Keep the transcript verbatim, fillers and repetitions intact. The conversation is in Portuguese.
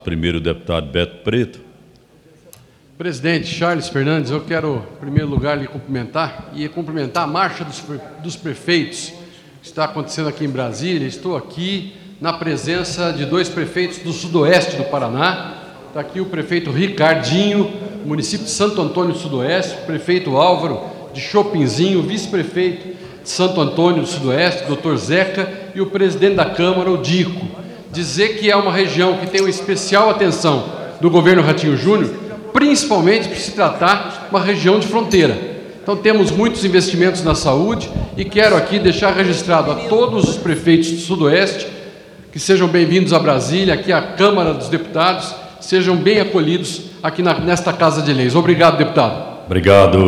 Primeiro, o deputado Beto Preto. Presidente Charles Fernandes, eu quero, em primeiro lugar, lhe cumprimentar e cumprimentar a marcha dos, dos prefeitos que está acontecendo aqui em Brasília. Estou aqui na presença de dois prefeitos do sudoeste do Paraná. Está aqui o prefeito Ricardinho, município de Santo Antônio do Sudoeste, o prefeito Álvaro de Chopinzinho, vice-prefeito de Santo Antônio do Sudoeste, doutor Zeca, e o presidente da Câmara, o Dico. Dizer que é uma região que tem uma especial atenção do governo Ratinho Júnior, principalmente por se tratar de uma região de fronteira. Então temos muitos investimentos na saúde e quero aqui deixar registrado a todos os prefeitos do Sudoeste que sejam bem-vindos a Brasília, aqui à Câmara dos Deputados, sejam bem acolhidos aqui na, nesta Casa de Leis. Obrigado, deputado. Obrigado.